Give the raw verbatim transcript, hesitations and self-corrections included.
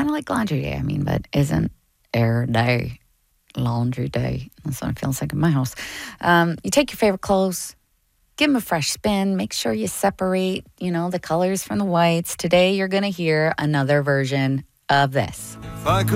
kind of like laundry day, I mean, but isn't air day laundry day. That's what it feels like in my house. Um, you take your favorite clothes, give them a fresh spin. Make sure you separate, you know, the colors from the whites. Today, you're going to hear another version of this. If I could